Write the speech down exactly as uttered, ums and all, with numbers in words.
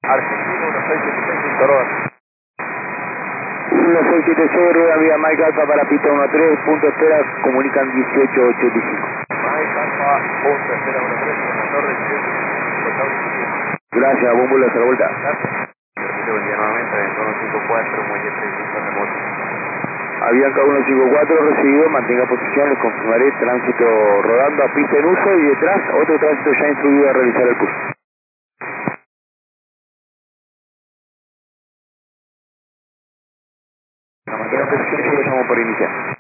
Argentina uno seis siete seis, Víctor Orden. uno seis siete seis, rueda vía Mike Alfa para pista uno tres, punto espera, comunican dieciocho ochenta y cinco. Mike Alfa, punto espera uno tres, con la torre dieciocho ochenta y cinco. Gracias, buen vuelo hasta la vuelta. Gracias. Repito buen día nuevamente, uno cinco cuatro, muelle tres cinco remoto. Avianca uno cinco cuatro recibido, mantenga posición, les confirmaré tránsito rodando a pista en uso y detrás otro tránsito ya instruido a realizar el curso. Mantenga posición y lo llamo por iniciar.